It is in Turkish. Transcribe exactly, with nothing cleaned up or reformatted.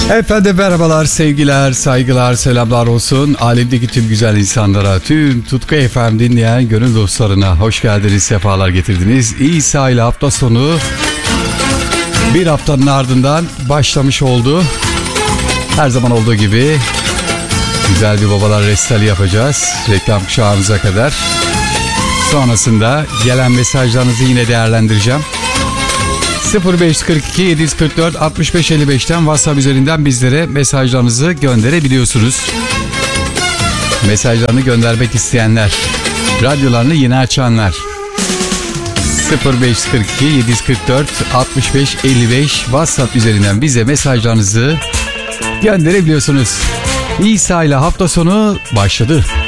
Efendim merhabalar, sevgiler, saygılar, selamlar olsun. Alemdeki tüm güzel insanlara, tüm Tutku F M dinleyen gönül dostlarına hoş geldiniz, sefalar getirdiniz. İsa ile hafta sonu bir haftanın ardından başlamış oldu. Her zaman olduğu gibi güzel bir babalar restali yapacağız reklam kuşağımıza kadar. Sonrasında gelen mesajlarınızı yine değerlendireceğim. sıfır beş kırk iki yedi kırk dört altmış beş elli beşten WhatsApp üzerinden bizlere mesajlarınızı gönderebiliyorsunuz. Mesajlarını göndermek isteyenler, radyolarını yeni açanlar, sıfır beş kırk iki yedi kırk dört altmış beş elli beş WhatsApp üzerinden bize mesajlarınızı gönderebiliyorsunuz. İsa ile hafta sonu başladı.